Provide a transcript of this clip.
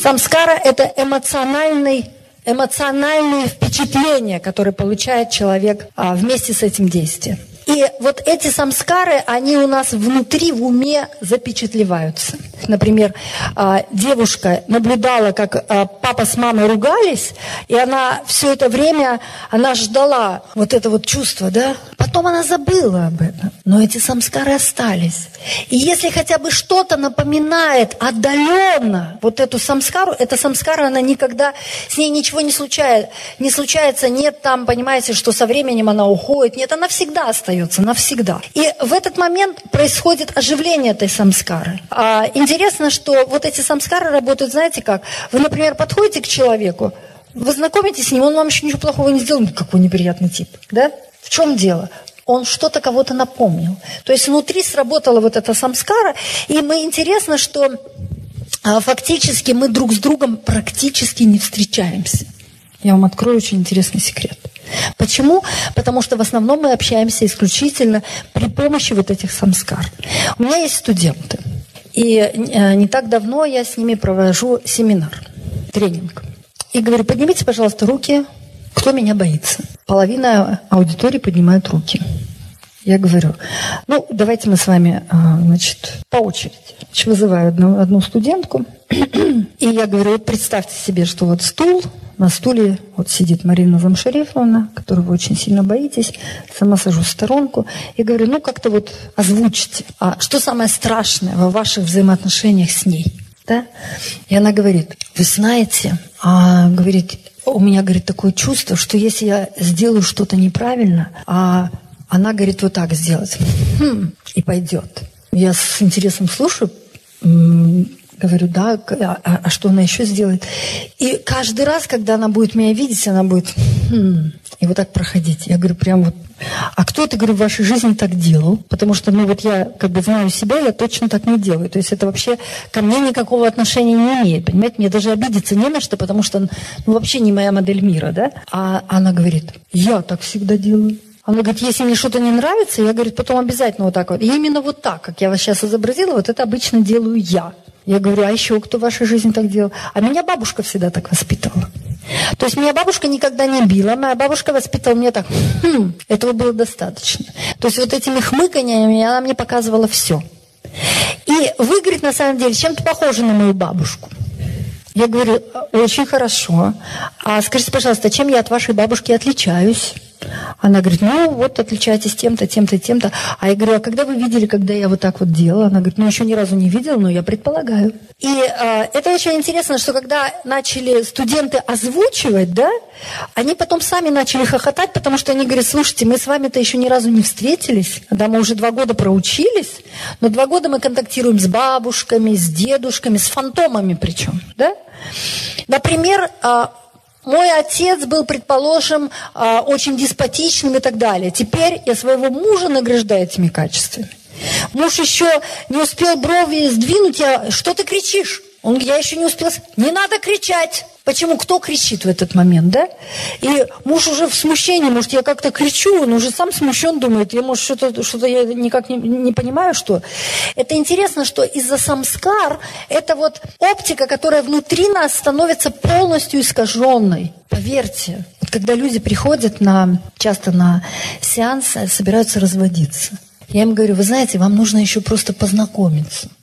Самскара – это эмоциональные впечатления, которые получает человек вместе с этим действием. И вот эти самскары, они у нас внутри в уме запечатлеваются. Например, девушка наблюдала, как папа с мамой ругались, и она все это время, она ждала вот это вот чувство, да? Потом она забыла об этом, но эти самскары остались. И если хотя бы что-то напоминает отдаленно вот эту самскару, эта самскара, она никогда, с ней ничего не случается, нет там, понимаете, что со временем она уходит, нет, она всегда остается, навсегда. И в этот момент происходит оживление этой самскары. Интересно, что вот эти самскары работают, знаете как? Вы, например, подходите к человеку, вы знакомитесь с ним, он вам еще ничего плохого не сделал, какой неприятный тип, да? В чем дело? Он что-то кого-то напомнил. То есть внутри сработала вот эта самскара, и интересно, что фактически мы друг с другом практически не встречаемся. Я вам открою очень интересный секрет. Почему? Потому что в основном мы общаемся исключительно при помощи вот этих самскар. У меня есть студенты, и не так давно я с ними провожу семинар, тренинг. И говорю, поднимите, пожалуйста, руки, кто меня боится. Половина аудитории поднимает руки. Я говорю, давайте мы с вами, по очереди. Вызываю одну студентку, и я говорю, вот представьте себе, что вот стул, на стуле вот сидит Марина Замшарифовна, которую вы очень сильно боитесь, сама сажусь в сторонку, и говорю, как-то вот озвучьте, что самое страшное во ваших взаимоотношениях с ней, да? И она говорит, вы знаете, говорит, у меня, говорит, такое чувство, что если я сделаю что-то неправильно, она, говорит, вот так сделать, и пойдет. Я с интересом слушаю, говорю, да, а что она еще сделает? И каждый раз, когда она будет меня видеть, она будет и вот так проходить. Я говорю, прям вот, а кто-то, говорю, в вашей жизни так делал? Потому что, я как бы знаю себя, я точно так не делаю. То есть это вообще ко мне никакого отношения не имеет. Понимаете, мне даже обидеться не на что, потому что, вообще не моя модель мира, да? А она говорит, я так всегда делаю. Она говорит, если мне что-то не нравится, я, говорит, потом обязательно вот так вот. И именно вот так, как я вас сейчас изобразила, вот это обычно делаю я. Я говорю, а еще кто в вашей жизни так делал? А меня бабушка всегда так воспитывала. То есть меня бабушка никогда не била, моя бабушка воспитывала меня так, этого было достаточно. То есть вот этими хмыканьями она мне показывала все. И вы, говорит, на самом деле, чем-то похожи на мою бабушку. Я говорю, очень хорошо. А скажите, пожалуйста, чем я от вашей бабушки отличаюсь? Она говорит, вот отличаетесь тем-то, тем-то, тем-то. А я говорю, а когда вы видели, когда я вот так вот делала? Она говорит, еще ни разу не видела, но я предполагаю. И это очень интересно, что когда начали студенты озвучивать, да, они потом сами начали хохотать, потому что они говорят, слушайте, мы с вами-то еще ни разу не встретились, да, мы уже 2 года проучились, но 2 года мы контактируем с бабушками, с дедушками, с фантомами причем, да. Например, мой отец был, предположим, очень деспотичным и так далее. Теперь я своего мужа награждаю этими качествами. Муж еще не успел брови сдвинуть, что ты кричишь? Он говорит, я еще не успел. Не надо кричать. Почему? Кто кричит в этот момент, да? И муж уже в смущении, может, я как-то кричу, он уже сам смущен, думает, я, может, что-то я никак не понимаю, что. Это интересно, что из-за самскар это вот оптика, которая внутри нас становится полностью искаженной. Поверьте, когда люди приходят часто на сеансы, собираются разводиться. Я им говорю, вы знаете, вам нужно еще просто познакомиться.